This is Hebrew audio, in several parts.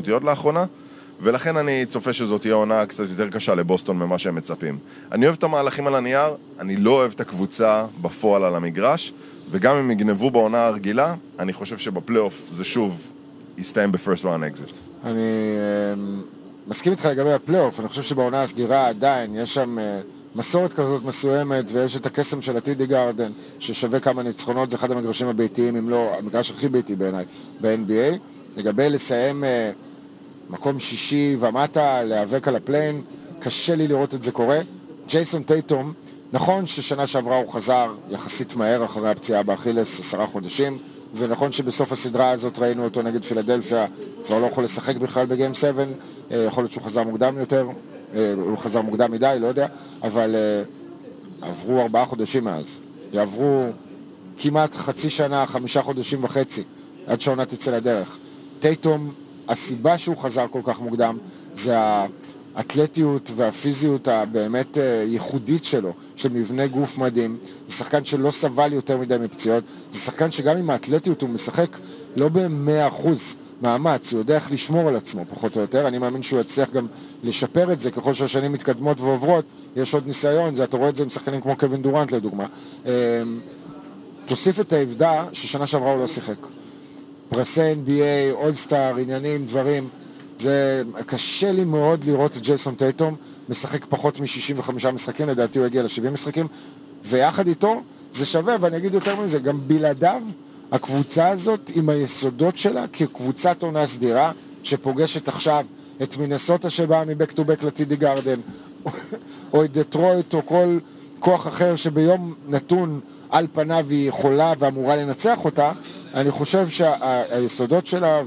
משמעותיות לאחרונה, ולכן אני צופה שזאת תהיה עונה קצת יותר קשה לבוסטון ממה שהם מצפים. אני אוהב את המהלכים על הנייר, אני לא אוהב את הקבוצה בפועל על המגרש, וגם אם יגנבו בעונה הרגילה, אני חושב שבפלייאוף זה שוב יסתיים ב-first round exit. אני מסכים איתך לגבי הפלייאוף, אני חושב שבעונה הסדירה עדיין יש שם מסורת כזאת מסוימת, ויש את הקסם של הטידי גארדן, ששווה כמה ניצחונות, זה אחד המגרשים הביתיים, אם לא המגרש הכי ביתי בעיניי ב-NBA. לגבי לסיים מקום שישי ומטה, להיאבק על הפליין, קשה לי לראות את זה קורה. ג'ייסון טייטום, נכון ששנה שעברה הוא חזר יחסית מהר אחרי הפציעה באכילס 10 חודשים, ונכון שבסוף הסדרה הזאת ראינו אותו נגד פילדלפיה, כבר לא יכול לשחק בכלל בגיים 7, יכול להיות שהוא חזר מוקדם יותר, הוא חזר מוקדם מדי, לא יודע, אבל עברו 4 חודשים מאז, יעברו כמעט חצי שנה, 5 חודשים וחצי, עד שהעונה תצא לדרך. טייטום, הסיבה שהוא חזר כל כך מוקדם, זה האתלטיות והפיזיות הבאמת ייחודית שלו, של מבנה גוף מדהים. זה שחקן שלא סבל יותר מדי מפציעות, זה שחקן שגם עם האתלטיות הוא משחק לא ב-100% מאמץ, הוא יודע איך לשמור על עצמו פחות או יותר. אני מאמין שהוא יצליח גם לשפר את זה ככל שהשנים מתקדמות ועוברות, יש עוד ניסיון, אתה רואה את זה עם שחקנים כמו קווין דורנט לדוגמה. תוסיף את העובדה ששנה שעברה הוא לא שיחק. פרסי NBA, אולסטאר, עניינים, דברים, זה קשה לי מאוד לראות את ג'ייסון טייטום משחק פחות מ-65 משחקים, לדעתי הוא הגיע ל-70 משחקים, ויחד איתו זה שווה, ואני אגיד יותר מזה, גם בלעדיו, הקבוצה הזאת עם היסודות שלה כקבוצת עונה סדירה, שפוגשת עכשיו את מינסוטה שבאה מבק טו בק לטידי גארדן, או את דטרויט, או כל כוח אחר שביום נתון על פניו היא יכולה ואמורה לנצח אותה. אני חושב שהיסודות שלה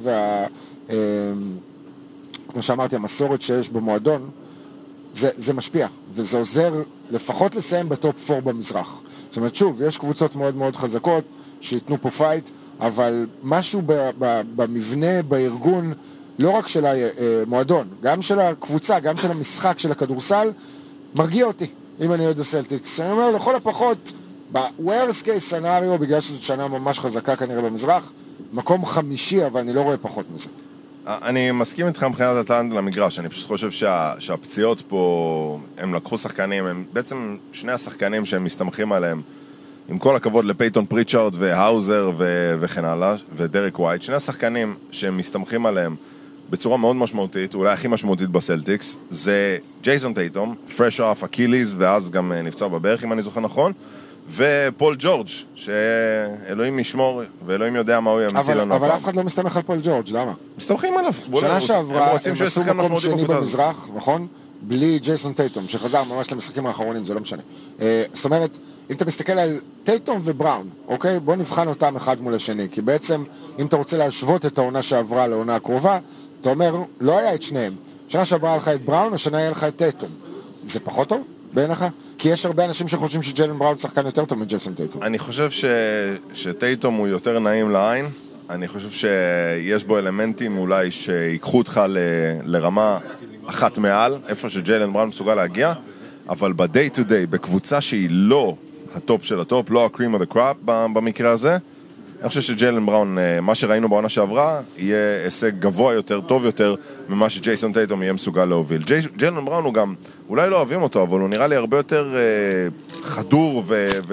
כמו שאמרתי, המסורת שיש במועדון, זה משפיע, וזה עוזר לפחות לסיים בטופ 4 במזרח. זאת אומרת, שוב, יש קבוצות מאוד מאוד חזקות שיתנו פה פייט, אבל משהו במבנה, בארגון, לא רק של המועדון, גם של הקבוצה, גם של המשחק, של הכדורסל, מרגיע אותי, אם אני יודע הסלטיקס. אני אומר, לכל הפחות, ב-worst case scenario, בגלל שזאת שנה ממש חזקה כנראה במזרח, מקום 5, אבל אני לא רואה פחות מזה. אני מסכים איתך מבחינת הטלנט למגרש, אני פשוט חושב שהפציעות פה, הם לקחו שחקנים, הם בעצם שני השחקנים שהם מסתמכים עליהם, עם כל הכבוד לפייטון פריצ'ארד והאוזר וכן הלאה, ודרק ווייט, שני השחקנים שהם מסתמכים עליהם בצורה מאוד משמעותית, אולי הכי משמעותית בסלטיקס, זה ג'ייסון טייטום, פרש אוף אקיליז, ואז גם נפצע בברך אם אני זוכר נכון, ופול ג'ורג' שאלוהים ישמור ואלוהים יודע מה הוא ימציא לנו. אבל אף אחד לא מסתמך על פול ג'ורג', למה? מסתמכים עליו. שנה שעברה הם עשו מקום שני במזרח, נכון? בלי ג'ייסון טייטום, שחזר ממש למשחקים האחרונים, זה לא משנה. זאת אומרת, אם אתה מסתכל על טייטום ובראון, אוקיי? בוא נבחן אותם אחד מול השני, כי בעצם אם אתה רוצה להשוות את העונה שעברה לעונה הקרובה, אתה אומר, לא היה את שניהם. שנה שעברה היה לך את בראון, השנה היה לך את טייטום. זה פחות טוב בעיניך? כי יש הרבה אנשים שחושבים שג'יילן בראון שחקן יותר טוב מג'ייסון טייטום. אני חושב שטייטום הוא יותר נעים לעין. אני חושב שיש בו אלמנטים אולי שיקחו אותך לרמה אחת מעל, איפה שג'יילן בראון מסוגל להגיע, אבל ב-day to day, בקבוצה שהיא לא הטופ של הטופ, לא ה-cream of the crop במקרה הזה, אני חושב שג'יילן בראון, מה שראינו בעונה שעברה, יהיה הישג גבוה יותר, טוב יותר, ממה שג'ייסון טייטום יהיה מסוגל להוביל. ג'יילן בראון הוא גם, אולי לא אוהבים אותו, אבל הוא נראה לי הרבה יותר חדור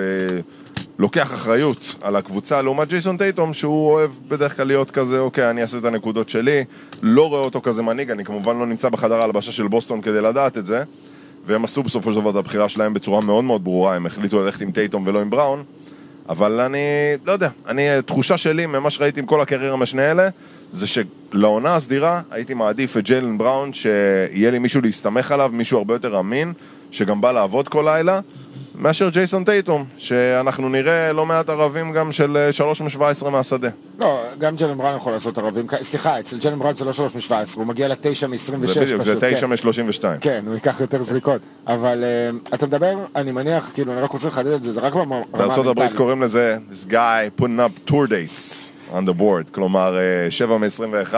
ולוקח אחריות על הקבוצה, לעומת ג'ייסון טייטום, שהוא אוהב בדרך כלל להיות כזה, אוקיי, אני אעשה את הנקודות שלי, לא רואה אותו כזה מנהיג, אני כמובן לא נמצא בחדר ההלבשה של בוסטון כדי לדעת את זה, והם עשו בסופו של דבר את הבחירה שלהם בצורה מאוד מאוד ברורה, הם החליטו ללכת עם טייטום ולא עם בראון, אבל אני לא יודע, תחושה שלי ממה שראיתי עם כל הקריירה משני אלה, זה שלעונה הסדירה הייתי מעדיף את ג'יילן בראון, שיהיה לי מישהו להסתמך עליו, מישהו הרבה יותר אמין, שגם בא לעבוד כל לילה, מאשר ג'ייסון טייטום, שאנחנו נראה לא מעט ערבים גם של 3-17 מהשדה. לא, גם ג'יילן בראון יכול לעשות ערבים, סליחה, אצל ג'יילן בראון זה לא 3-17, הוא מגיע ל9-26. זה בדיוק, זה 9-32. כן, הוא ייקח יותר זריקות, אבל אתה מדבר, אני מניח, כאילו, אני רק רוצה לחדד את זה, זה רק ברמה המנטלית. בארצות הברית קוראים לזה, this guy putting up tour dates on the board, כלומר 7-21,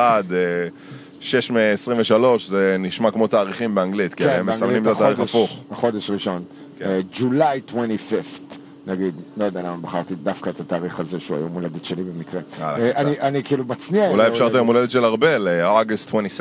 6-23, זה נשמע כמו תאריכים באנגלית, כי הם מסמנים את התאריך הפוך. החודש ראשון, July 25th, נגיד, לא יודע למה בחרתי דווקא את התאריך הזה, שהוא היום הולדת שלי במקרה. אני כאילו מצניע. אולי אפשר את היום הולדת של הרבה, ל-August 22.